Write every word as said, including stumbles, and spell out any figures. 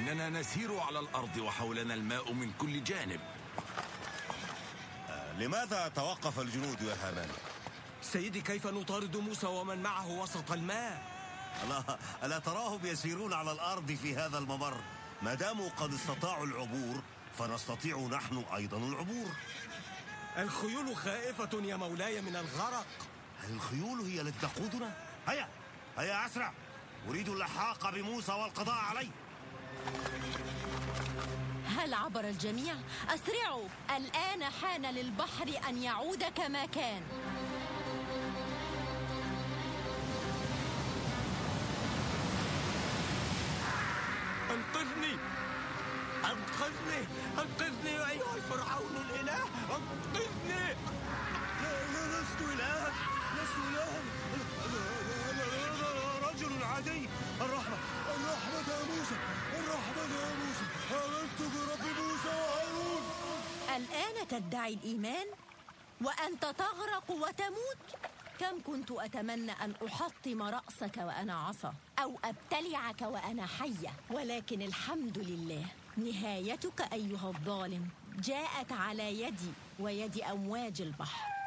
إننا نسير على الأرض وحولنا الماء من كل جانب. آه لماذا توقف الجنود يا هامان؟ سيدي، كيف نطارد موسى ومن معه وسط الماء؟ ألا, ألا تراهم يسيرون على الأرض في هذا الممر؟ ما داموا قد استطاعوا العبور فنستطيع نحن أيضا العبور. الخيول خائفة يا مولاي من الغرق. هل الخيول هي التي تقودنا؟ هيا هيا أسرع، أريد اللحاق بموسى والقضاء عليه. هل عبر الجميع؟ أسرعوا، الآن حان للبحر أن يعود كما كان. أنقذني أنقذني أنقذني أيها الفرعون الإله، أنقذني. لا لا لست إلها، لست إلها، أنا رجل عادي. الرحمة الرحمة يا موسى، الرحمة يا موسى، آمنت برب موسى وهارون. الآن تدعي الإيمان وأنت تغرق وتموت؟ كم كنت أتمنى أن أحطم رأسك وأنا عصا، أو أبتلعك وأنا حية، ولكن الحمد لله نهايتك أيها الظالم جاءت على يدي ويد أمواج البحر.